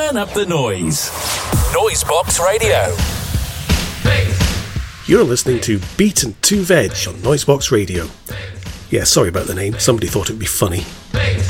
Turn up the noise. Noisebox Radio. You're listening to Beat and 2 Veg on Noisebox Radio. Yeah, sorry about the name. Somebody thought it would be funny.